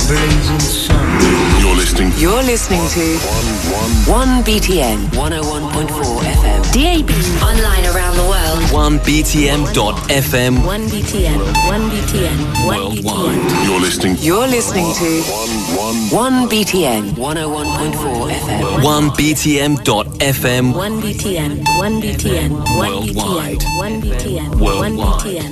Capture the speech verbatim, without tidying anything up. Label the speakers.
Speaker 1: blazing sun.
Speaker 2: You're listening.
Speaker 3: You're listening to one B T N one oh one point four F M. D A B. Online around the world.
Speaker 4: one B T M dot F M.
Speaker 3: one B T N. one B T N. one B T N.
Speaker 2: You're listening.
Speaker 3: You're listening to one B T N one oh one point four F M.
Speaker 4: one B T M dot F M.
Speaker 3: one B T N. one B T N. one B T N.
Speaker 4: Worldwide.
Speaker 3: one B T N.
Speaker 4: Worldwide.